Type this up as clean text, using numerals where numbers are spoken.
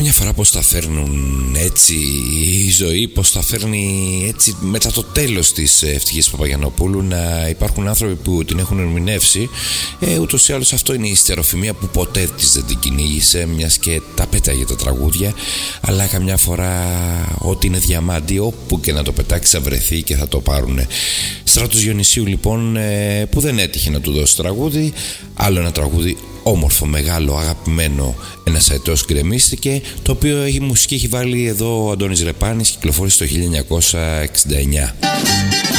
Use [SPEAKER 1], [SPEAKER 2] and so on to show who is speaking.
[SPEAKER 1] Καμιά φορά πως τα φέρνουν έτσι η ζωή, πως τα φέρνει έτσι μετά το τέλος της Ευτυχίας Παπαγιαννοπούλου, να υπάρχουν άνθρωποι που την έχουν ερμηνεύσει. Ούτως ή άλλως αυτό είναι η ιστεροφημία που ποτέ της δεν την κυνήγησε, μιας και τα πέταγε τα τραγούδια. Αλλά καμιά φορά ό,τι είναι διαμάντι, όπου και να το πετάξει θα βρεθεί και θα το πάρουνε. Στράτος Διονυσίου λοιπόν, που δεν έτυχε να του δώσει τραγούδι. Άλλο ένα τραγούδι όμορφο, μεγάλο, αγαπημένο, ένας αετός γκρεμίστηκε, το οποίο η μουσική έχει βάλει εδώ ο Αντώνης Ρεπάνης, κυκλοφόρησε το 1969.